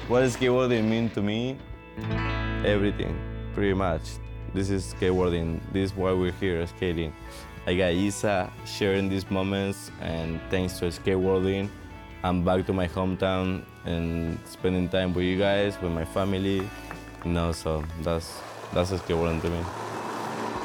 What does skateboarding mean to me? Everything, pretty much. This is skateboarding. This is why we're here skating. I got Isa sharing these moments, and thanks to skateboarding, I'm back to my hometown and spending time with you guys, with my family. So that's skateboarding to me.